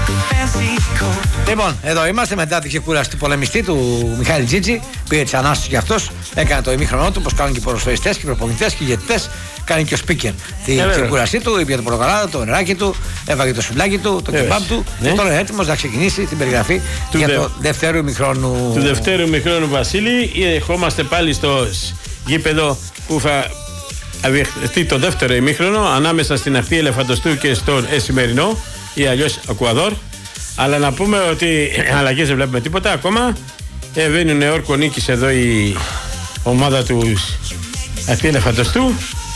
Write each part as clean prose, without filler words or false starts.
Λοιπόν, εδώ είμαστε μετά τη ξεκούραση του πολεμιστή του Μιχάλη Τζίτζη. Πήγε τις ανάσταση κι αυτός, έκανε το ημίχρονο του, όπως κάνουν και οι ποδοσφαιριστές και οι προπονητές και οι ηγετητές. Κάνει και ο speaker την ξεκούρασή του, είπε το πορτοκαλάδα, το νεράκι του, έβαγε το σουβλάκι του, το κεμπάμπ του. Και τώρα είναι έτοιμος να ξεκινήσει την περιγραφή για το δεύτερο ημίχρονο. Του δεύτερου ημίχρονου, Βασίλη, ερχόμαστε πάλι στο γήπεδο που θα διεχθεί το δεύτερο ημίχρονο ανάμεσα στην Αχτή Ελεφαντοστού και στον Εσημερινό ή αλλιώς Ακουαδόρ. Αλλά να πούμε ότι αλλαγές δεν βλέπουμε τίποτα ακόμα. Βαίνουν όρκο νίκης εδώ η ομάδα του Αχτή Ελεφαντοστού.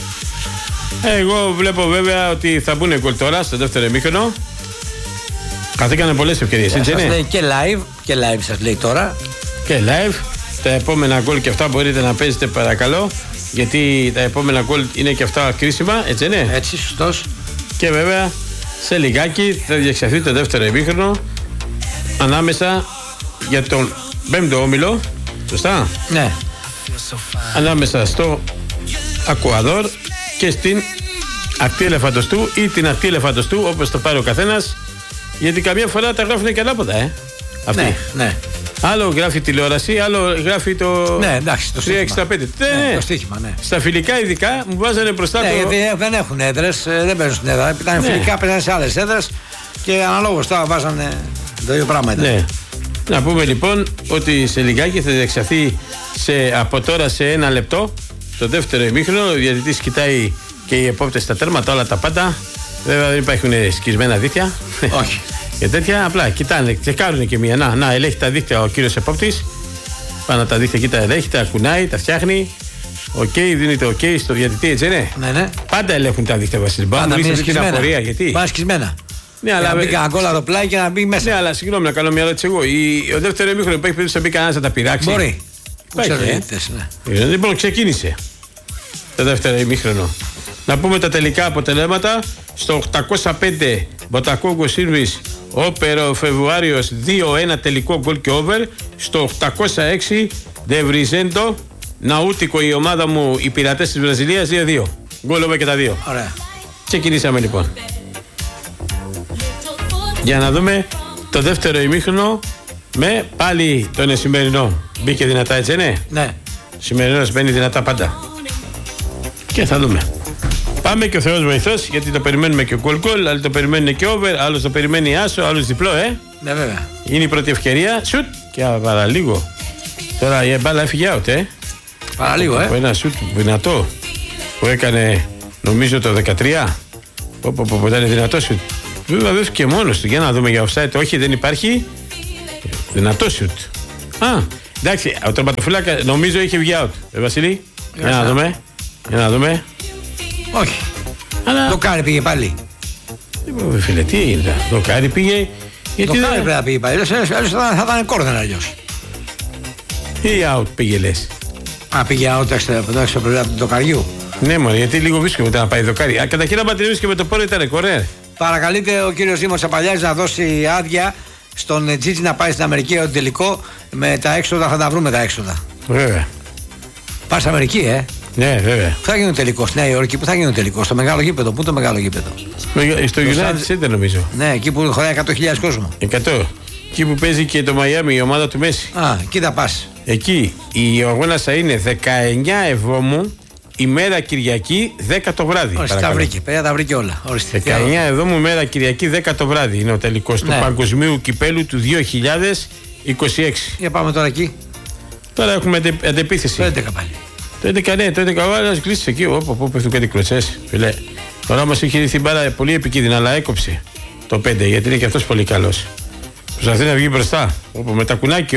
Εγώ βλέπω βέβαια ότι θα μπουν γκολ τώρα στο δεύτερο ημίχρονο. Καθήκανε πολλές ευκαιρίες, έτσι σας είναι. λέει και live σας λέει τώρα. Και live. Τα επόμενα γκολ και αυτά μπορείτε να παίζετε παρακαλώ. Γιατί τα επόμενα γκολ είναι και αυτά κρίσιμα, έτσι είναι. Έτσι, σωστός. Και βέβαια σε λιγάκι θα διεξαχθεί το δεύτερο ημίχρονο ανάμεσα για τον 5ο όμιλο. Σωστά. Ναι. Ανάμεσα στο Ακουαδόρ και στην Αχτή Ελεφαντοστού ή την Αχτή Ελεφαντοστού, όπως το πάρει ο καθένας. Γιατί καμιά φορά τα γράφουν και ανάποδα, Αυτή. Ναι, ναι. Άλλο γράφει τηλεόραση, άλλο γράφει το. Ναι, εντάξει, το 365. Ναι, το στοίχημα, ναι. Στα φιλικά ειδικά μου βάζανε μπροστά ναι, γιατί δεν έχουν έδρες, δεν παίζουν στην έδρα. Ήταν φιλικά, παίζανε σε άλλες έδρες και αναλόγως τώρα βάζανε το ίδιο πράγμα. Ναι. Να πούμε λοιπόν ότι σε λιγάκι θα διεξαχθεί από τώρα σε 1 λεπτό το δεύτερο ημίχρονο. Ο διαιτητής κοιτάει και οι επόπτες στα τέρματα, όλα τα πάντα. Βέβαια δεν υπάρχουν σκισμένα δίχτυα. Όχι. Και τέτοια, απλά κοιτάνε, τσεκάρουν και μία. Να, ελέγχει τα δίχτυα ο κύριος επόπτης. Πάνω τα δίχτυα, κοίτα, ελέγχει, τα κουνάει, τα φτιάχνει. Δίνει το OK στο διαιτητή, έτσι είναι. Ναι. Πάντα ελέγχουν τα δίχτυα, Βασίλη. Πάντα είναι σκισμένα. Γιατί. Πάνε σκισμένα. Ναι, αλλά. Να μπει κανένα γκολ το πλάι και να μπει μέσα. Ναι, αλλά συγγνώμη, να κάνω μια ερώτηση εγώ. Ο δεύτερο ημίχρονο υπάρχει περίπτωση να μπει κανένα να τα πειράξει. Μπορεί. Λοιπόν, ξεκίνησε το δεύτερο ημίχρονο. Να πούμε τα τελικά αποτελέσματα. Στο 805 Μποτακόγκο Σίρβις Όπερο Φεβρουάριος 2-1 τελικό γκολ και over. Στο 806 Ντεβριζέντο Ναούτικο η ομάδα μου, οι πειρατές της Βραζιλίας 2-2. Γκολ over και τα δύο. Ωραία. Ξεκινήσαμε λοιπόν. Για να δούμε το δεύτερο ημίχρονο με πάλι τον Εσημερινό. Μπήκε δυνατά, έτσι ναι. Ναι. Σημερινός μπαίνει δυνατά πάντα. Και θα δούμε. Πάμε και ο Θεός βοηθός, γιατί το περιμένουμε και γκολ, άλλοι το περιμένουν και over, άλλος το περιμένει άσο, άλλος διπλό, Ναι, βέβαια. Είναι η πρώτη ευκαιρία. Σουτ και παραλίγο. Τώρα η μπάλα έφυγε out, Παραλίγο, Από ένα σουτ δυνατό που έκανε νομίζω το 13. Που ήταν δυνατό σουτ. Βέβαια δεν και μόνος του. Για να δούμε για offside. Όχι, δεν υπάρχει. Δυνατό σουτ. Εντάξει, ο τερματοφύλακα νομίζω είχε βγει out. Βασίλη, για να δούμε. Όχι. Αλλά... Δοκάρι πήγε πάλι. Φίλε, τι έγινε. Δοκάρι πήγε. Γιατί δεν πρέπει να πήγε πάλι. Αλλιώς θα ήταν κόρνερ αλλιώς. Ή out πήγε λες. Πήγε out έξω πλευρά του δοκαριού. Ναι, μωρέ, γιατί λίγο βρίσκω μετά να πάει δοκάρι. Καταρχήν να και με το πόρο ήταν κόρνερ. Παρακαλείται ο κύριος Δήμος Απαλιάς να δώσει άδεια στον Τζίτζι να πάει στην Αμερική για το τελικό. Με τα έξοδα θα τα βρούμε τα έξοδα. Βέβαια. Πάει στην Αμερική, Ναι, βέβαια. Πού θα γίνει ο τελικό, στη Νέα Υόρκη, πού θα γίνει ο τελικό, στο μεγάλο γήπεδο. Πού το μεγάλο γήπεδο? Στο United Center νομίζω. Ναι, εκεί που χωράει 100.000 κόσμο. 100. Εκεί που παίζει και το Μαϊάμι, η ομάδα του Μέση. Εκεί θα πας. Εκεί η αγώνα θα είναι 19 Εβδόμου, ημέρα Κυριακή, 10 το βράδυ. Ορίστε, τα βρήκε, παιδιά, τα βρήκε όλα. Ορίστε, 19 Εβδόμου, ημέρα Κυριακή, 10 το βράδυ. Είναι ο τελικός του Παγκοσμίου Κυπέλου του 2026. Για πάμε τώρα εκεί. Τώρα έχουμε αντεπίθεση. Το 11 πάλι. Το 11, ναι, το 11 ο άλλος κλείσει εκεί. Όπου πέφτουν κάτι κλωτσές. Τώρα μας είχε ρίξει την μπάλα πολύ επικίνδυνα, αλλά έκοψε το 5 γιατί είναι και αυτός πολύ καλός. Προσπαθεί να βγει μπροστά. Με τα κουνάκι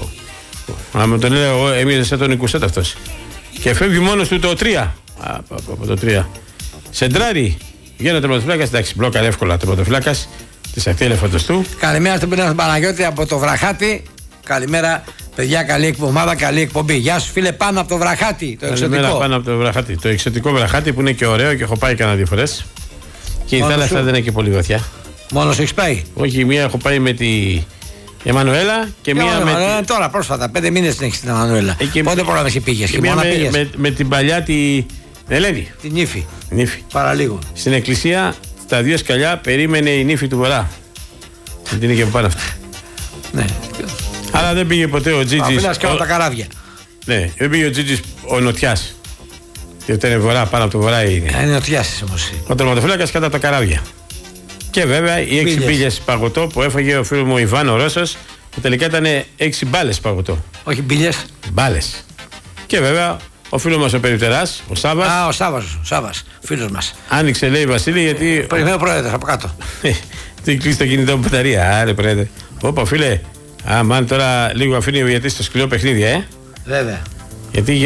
με τον λέω, έμεινε σαν τον Νικουσέτ αυτός. Και φεύγει μόνος του το 3. Από το 3. Σεντράρι. Βγαίνει ο τερματοφύλακας. Εντάξει, μπλόκαρε εύκολα ο τερματοφύλακας της Αχτή Ελεφαντοστού. Καλημέρα στον Παναγιώτη από το Βραχάτι. Καλημέρα, παιδιά, καλή εκπομπή, καλή εκπομπή. Γεια σου, φίλε, πάνω από το Βραχάτι, το εξωτικό. Πάνω από το Βραχάτι. Το εξωτικό Βραχάτι που είναι και ωραίο και έχω πάει κανένα 2 φορές. Και η θάλασσα δεν είναι και πολύ βαθιά. Μόνος έχεις πάει? Όχι, μία έχω πάει με τη Εμμανουέλα και μία με. Τώρα πρόσφατα, 5 μήνες την έχεις την Εμμανουέλα. Πότε πρόλαβες πήγες? Και μία με την παλιά τη Ελένη. Την Νύφη. Νύφη. Παραλίγο. Στην εκκλησία, στα 2 σκαλιά, περίμενε η Νύφη του Βορρά. Την είχε πάνω αυτή. Ναι. Αλλά δεν πήγε ποτέ ο Τζίτζης. Αφήνας και όλα τα καράβια. Ναι, δεν πήγε ο Τζίτζης ο Νοτιάς. Γιατί είναι βορρά, πάνω από το βορρά είναι. Είναι Νοτιάς όμως. Ο τερματοφύλακας κατά τα καράβια. Και βέβαια οι 6 μπίλιες παγωτό που έφαγε ο φίλος μου Ιβάν ο Ρώσος, που τελικά ήταν 6 μπάλες παγωτό. Όχι μπίλιες. Μπάλες. Και βέβαια ο φίλος μας ο Περιπτεράς, ο Σάββας. Α, ο Σάββας, φίλος μας. Άνοιξε, λέει Βασίλη, γιατί. Περιμένω πρόεδρος από κάτω. Τι κλείσει το κινητό μου μπαταρία. Άρε, πρόεδρε. Όπα, φίλε. Μάλλον τώρα λίγο αφήνει ο Βιετής στο σκληρό παιχνίδι, Βέβαια. Γιατί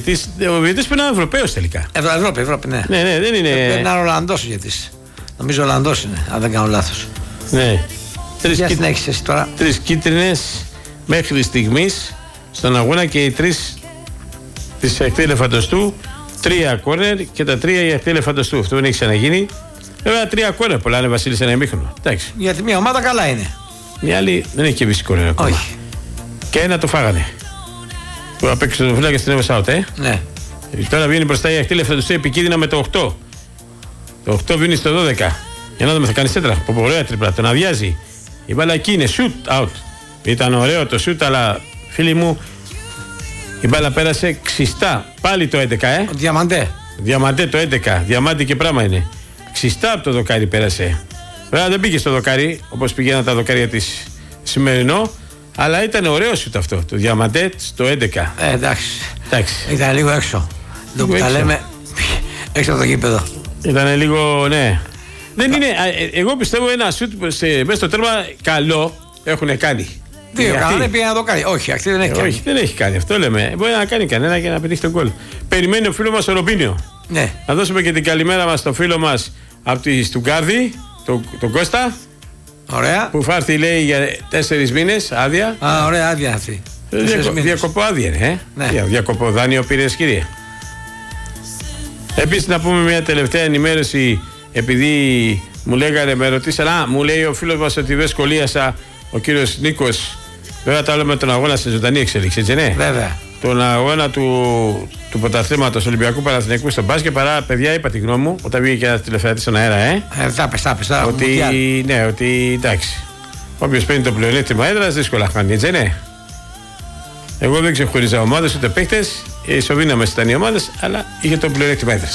ο Βιετής πρέπει να είναι Ευρωπαίος τελικά. Ευρώπη, ναι. Ναι, δεν είναι. Πρέπει να είναι Ολλανδός ο Βιετής. Νομίζω Ολλανδός είναι, αν δεν κάνω λάθος. Ναι. Για συνέχισε εσύ τώρα. 3 κίτρινες μέχρι στιγμής στον αγώνα και οι 3 της ακτή ελεφαντοστού. 3 κόρνερ και τα 3 η ακτή ελεφαντοστού. Αυτό δεν έχει ξαναγίνει. Βέβαια 3 κόρνερ πολλά είναι Βασίλη σε ένα ημίχρονο. Εντάξει. Γιατί μια ομάδα καλά είναι. Μια άλλη δεν έχει κερδίσει κόρνερ ακόμα. Όχι. Και ένα το φάγανε. Που απέξω τον φύλακα στην Εύα Out, Ναι. Τώρα βγαίνει μπροστά η ακτή ελεφαντοστού επικίνδυνα με το 8. Το 8 βγαίνει στο 12. Για να δούμε, θα κάνει σέντρα. Ωραία τρίπλα. Τον αδειάζει. Η μπάλα εκεί είναι shoot out. Ήταν ωραίο το shoot, αλλά φίλοι μου, η μπάλα πέρασε ξιστά. Πάλι το 11, Ο Διαμαντέ. Διαμαντέ το 11. Διαμάντι και πράγμα είναι. Ξιστά από το δοκάρι πέρασε. Βέβαια δεν πήγε στο δοκάρι, όπως πηγαίναν τα δοκάρια της σημερινό, αλλά ήταν ωραίο shoot αυτό. Το Διαμαντέ στο 11. Εντάξει. Εντάξει. Ήταν λίγο έξω. Το που τα λέμε έξω από το γήπεδο. Ήταν λίγο, ναι. Δεν είναι, εγώ πιστεύω ένα σουτ μέσα στο τέρμα καλό έχουν κάνει. Δύο κάνανε, πήγε να το κάνει. Όχι, αυτή δεν έχει κάνει. Όχι, δεν έχει κάνει. Αυτό λέμε. Μπορεί να κάνει κανένα και να πετύχει τον γκολ. Περιμένει ο φίλος μας ο Ρομπίνιο. Ναι. Να δώσουμε και την καλημέρα μας στο φίλο μας από τη Στουγκάρδη, τον Κώστα. Ωραία. Που θα έρθει, λέει, για 4 μήνες άδεια. Α, ωραία, άδεια αυτή. Διακοπό άδεια είναι, Ναι. Διακοπό δάνειο πήρες, κύριε. Επίσης να πούμε μια τελευταία ενημέρωση, επειδή μου λέγανε, με ρωτήσανε, μου λέει ο φίλος μας ότι δεν σχολίασα, ο κύριος Νίκος, βέβαια τα λέμε τον αγώνα σε ζωντανή εξέλιξη, έτσι ναι. Βέβαια. Τον αγώνα του πρωταθλήματος Ολυμπιακού Παναθηναϊκού στο μπάσκετ, παρά παιδιά είπα τη γνώμη μου, όταν βγήκε ένα τηλεφωνητής στον αέρα, Τα ότι εντάξει, όποιος παίρνει το πλεονέκτημα έδρας δύσκολα χάνει, έτσι ναι. Εγώ δεν ξεχωρίζα ομάδες ούτε παίκτες, ισοβύναμες ήταν οι ομάδες, αλλά είχε το πλεονέκτημα έδρας.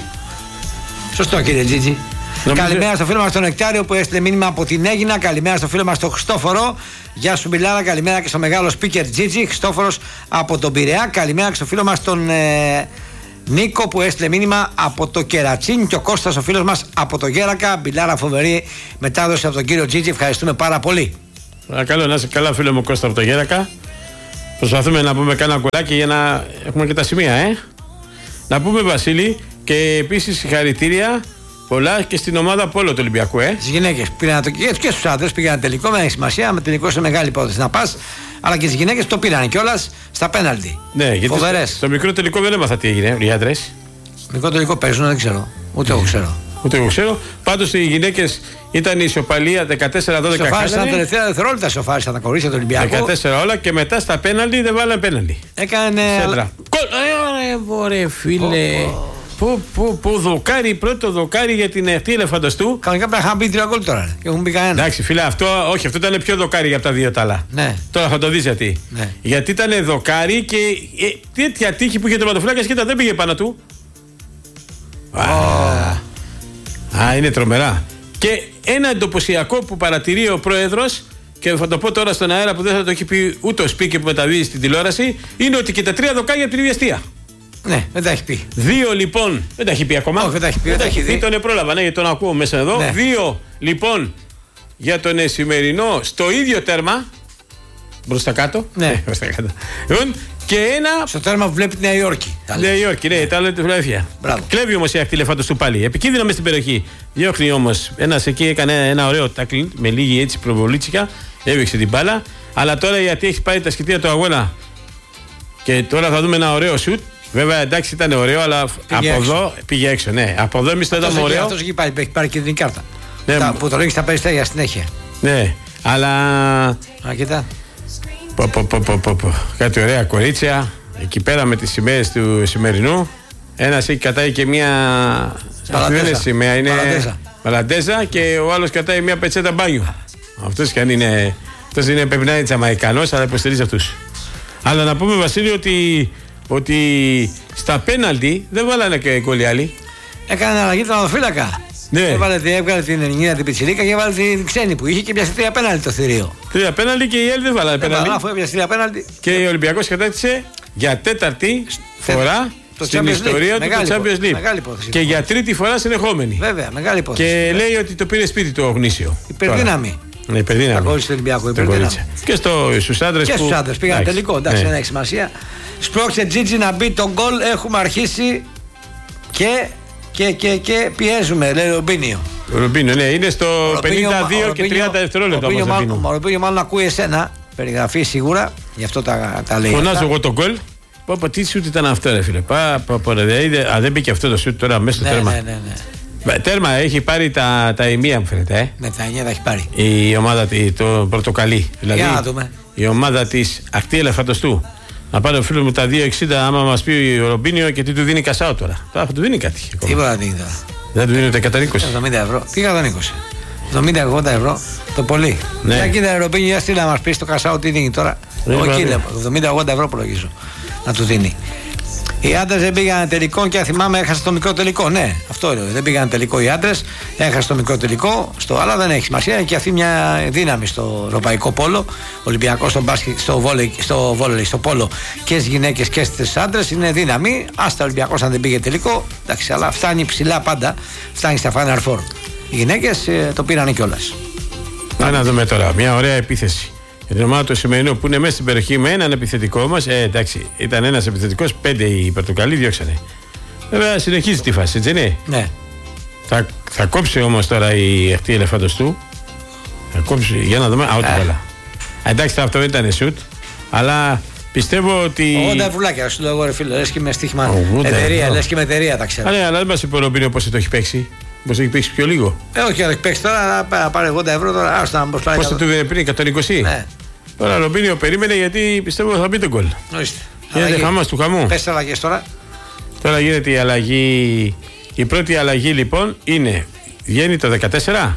Σωστό κύριε Τζίτζι. Καλημέρα στο φίλο μας τον Νεκτάριο που έστειλε μήνυμα από την Έγινα. Καλημέρα στο φίλο μας τον Χριστόφορο. Γεια σου Μπιλάρα. Καλημέρα και στο μεγάλο speaker Τζίτζι. Χριστόφορος από τον Πειραιά. Καλημέρα και στο φίλο μας τον Νίκο που έστειλε μήνυμα από το Κερατσίν. Και ο Κώστας ο φίλος μας από το Γέρακα. Μπιλάρα, φοβερή μετάδοση από τον κύριο Τζίτζι. Ευχαριστούμε πάρα πολύ. Καλό, να είσαι καλά φίλο μου Κώστα από το Γέρακα. Προσπαθούμε να πούμε κάνα κολλάκι για να έχουμε και τα σημεία, Να πούμε Βασίλη και επίσης συγχαρητήρια πολλά και στην ομάδα Πόλο του Ολυμπιακού, Στις γυναίκες πήγαν και στους άντρες πήγαν τελικό, δεν έχει σημασία. Με τελικό σε μεγάλη υπόθεση να πας. Αλλά και στις γυναίκες το πήραν κιόλας στα πέναλτι. Ναι, γιατί στο μικρό τελικό δεν έμαθα τι έγινε, οι άντρες. Μικρό τελικό παίζουν, δεν ξέρω. Ούτε εγώ ξέρω. Ούτε εγώ ξέρω. Πάντως οι γυναίκες ήταν η ισοπαλία 14-12. Σοφάρισαν τελευταία δευτερόλεπτα, σοφάρισαν τα κορίτσια του Ολυμπιακού. 14 όλα και μετά στα πέναλτι δεν βάλανε πέναλτι. Έκανε. Ωραία, φίλε. Που δοκάρι, πρώτο δοκάρι για την ευτή ελεφαντοστού. Κανονικά πρέπει να είχαν μπει 3 γκολ τώρα. Και έχουν μπει κανένα. Εντάξει, φίλε, αυτό ήταν πιο δοκάρι για από τα δύο τα άλλα. Ναι. Τώρα θα το δεις γιατί. Ναι. Γιατί ήταν δοκάρι και τέτοια τύχη που είχε τερματοφύλακας και δεν πήγε πάνω του. Είναι τρομερά. Και ένα εντυπωσιακό που παρατηρεί ο πρόεδρος, και θα το πω τώρα στον αέρα που δεν θα το έχει πει ούτε ο speaker που μεταδίδει στην τηλεόραση, είναι ότι και τα 3 δοκάρια από την ίδια αστεία. Ναι, δεν τα έχει πει. 2 λοιπόν. Δεν τα έχει πει ακόμα. Όχι, δεν τα έχει πει. Δεν τα έχει δει. Τον πρόλαβα, γιατί τον ακούω μέσα εδώ. 2 λοιπόν για τον σημερινό στο ίδιο τέρμα. Μπροστά κάτω. Ναι. Μπροστά κάτω. Και ένα. Στο τέρμα που βλέπει τη Νέα Υόρκη. Νέα Υόρκη, ναι, τα λέτε φιλαδέλφια. Κλέβει όμως η ακτή ελεφάντοστου πάλι. Επικίνδυνα μες στην περιοχή. Διώχνει όμως. Ένας εκεί έκανε ένα ωραίο τάκλινγκ με λίγη έτσι προβολίτσικα. Έβηξε την μπάλα. Αλλά τώρα η ακτή έχει πάρει τα σκητία του αγώνα. Και τώρα θα δούμε ένα ωραίο σουτ. Βέβαια εντάξει ήταν ωραίο, αλλά από εδώ πήγε έξω. Ναι, από εδώ εμείς το είδαμε ωραίο. Αυτός έχει πάρει και την κάρτα. Ναι, που το ρίξει στα περιστέρια συνέχεια. Ναι, αλλά. Α, κοίτα. Κάτι ωραία κορίτσια εκεί πέρα με τις σημαίες του σημερινού. Ένας έχει κατάει και μια. Δεν είναι σημαία, είναι Μαλαντέζα και ο άλλος κατάει μια πετσέτα μπάνιου. Αυτός κι αν είναι. Αυτός είναι πρέπει να είναι Τζαμαϊκανός, αλλά υποστηρίζει αυτούς. Αλλά να πούμε, Βασίλη, ότι στα πέναλτι δεν βάλανε και γκολ οι άλλοι. Έκανε αλλαγή τον οδοφύλακα. Ναι. Έβγαλε την Ελληνική την Πιτσιρίκα και έβαλε την ξένη που είχε και πιάσε 3 πέναλτι το θηρίο. 3 πέναλτι και οι άλλοι δεν βάλανε πέναλτι. Αφού έπιασε 3 πέναλτι. Και ο Ολυμπιακός κατέκτησε για 4η φορά στην ιστορία του το Champions League. Και για 3η φορά συνεχόμενη. Βέβαια, μεγάλη υπόθεση. Και λέει ότι το πήρε σπίτι το γνήσιο. Υπερδύναμη. Υπερδύναμη. Τα γκολ του Ολυμπιακού. Υπερδύναμη. Και στους άντρες. Και στους άντρες πήγαν τελικό. Εντάξει, δεν έχει σημασία. Σπρώξε Τζίτζι να μπει το γκολ. Έχουμε αρχίσει και πιέζουμε, λέει Ρομπίνιο. Ο Ρομπίνιο, ναι, είναι στο 52 και 30 δευτερόλεπτα. Ο Ρομπίνιο μάλλον ακούει εσένα. Περιγραφή σίγουρα, γι' αυτό τα λέει. Φωνάζω εγώ το γκολ. Πάπα, τι σουτ ήταν αυτό, ρε φίλε. Δεν μπήκε αυτό το σουτ τώρα μέσα στο τέρμα. Ναι. Τέρμα έχει πάρει τα ημεία, μου φαίνεται. Ναι, τα 9 τα έχει πάρει. Η ομάδα, το πορτοκαλί. Δηλαδή, για να δούμε. Η ομάδα της Ακτή Ελεφαντοστού. Να πάρει ο φίλος μου τα 2,60 άμα μας πει ο Ρομπίνιο και τι του δίνει Κασάο τώρα. Τώρα θα του δίνει κάτι. Τίποτα δεν δίνει τώρα. Δεν του δίνει ούτε 120. 70 ευρώ. Τι 120. 70-80 ευρώ το πολύ. Ναι. Για κοίτα Ρομπίνιο, για στείλα να μας πει το Κασάο τι δίνει τώρα. Όχι, 70-80 ευρώ προλογίζω να του δίνει. Οι άντρες δεν πήγαν τελικό και αν θυμάμαι έχασε το μικρό τελικό. Ναι, αυτό λέω. Δεν πήγαν τελικό οι άντρες. Έχασε το μικρό τελικό. Αλλά δεν έχει σημασία. Είναι και αυτή μια δύναμη στο ευρωπαϊκό πόλο. Ολυμπιακό στο μπάσκετ, στο πόλο και στις γυναίκες και στις άντρες είναι δύναμη. Άστα Ολυμπιακός αν δεν πήγε τελικό. Εντάξει, αλλά φτάνει ψηλά πάντα. Φτάνει στα Final Four. Οι γυναίκες το πήραν κιόλας. Να δούμε τώρα. Μια ωραία επίθεση. Για την ομάδα του σημερινού που είναι μέσα στην περιοχή με έναν επιθετικό μας. Εντάξει, ήταν ένας επιθετικός, 5 οι πορτοκαλί διώξανε. Βέβαια συνεχίζει τη φάση, έτσι είναι. Ναι. Θα κόψει όμως τώρα η Ακτή Ελεφαντοστού. Θα κόψει, για να δούμε. Ό,τι καλά. Εντάξει, αυτό δεν ήταν σουτ, αλλά πιστεύω ότι. 80 ευρουλάκια, σου λέω εγώ, ρε φίλε, λες και με στοίχημα εταιρεία, λες και με εταιρεία τα ξέρω. Ναι, αλλά δεν μας είπε ο Ρομπίνιο πώς το έχει παίξει. Πώς έχει παίξει πιο λίγο. Όχι, αν έχει παίξει τώρα, να πάρει 80 ευρώ τώρα. Άστα, πώς πάει. Πώς το του δίνει πριν, 120. Ναι. Τώρα ο Ρομπίνιο περίμενε γιατί πιστεύω θα μπει τον γκολ. Γίνεται χαμός του χαμού. Πες αλλαγές τώρα. Τώρα γίνεται η αλλαγή. Η πρώτη αλλαγή λοιπόν είναι. Βγαίνει το 14.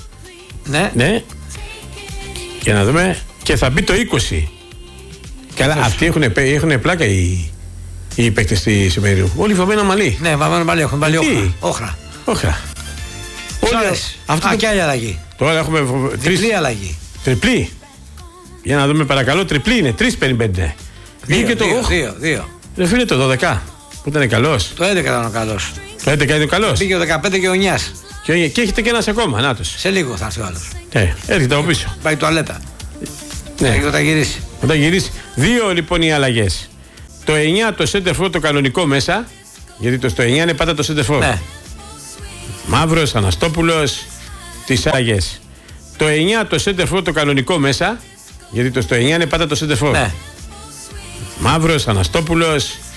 Ναι. Για να δούμε. Και θα μπει το 20. Καλά, αυτοί έχουν πλάκα οι παίκτες τη σημερινού. Όλοι βαμμένα μαλλί. Ναι, βαμμένα μαλλί έχουν βάλει όχρα. Αυτό και άλλη αλλαγή. Τώρα έχουμε τριπλή αλλαγή. Τριπλή. Για να δούμε παρακαλώ, τριπλή είναι, 3,55. Βγήκε το 2. Δεν φίλε το 12 που ήταν καλός. Το 11 ήταν ο καλός. Το 11 είναι ο καλός. Πήγε ο 15 και ο 9. Και έχετε και ένας ακόμα, νάτος. Σε λίγο θα έρθει ο άλλος. Έρχεται από πίσω. Πάει τουαλέτα. Ναι. Όταν γυρίσει. Όταν γυρίσει. 2 λοιπόν οι αλλαγές. Το 9 το center for το κανονικό μέσα. Γιατί το στο 9 είναι πάντα το center for. Ναι. Μαύρος, Αναστόπουλος, τις αλλαγές. Το 9 το center for το κανονικό μέσα. Γιατί το στο 9 είναι πάντα το center for. Ναι. Μαύρος, Αναστόπουλος,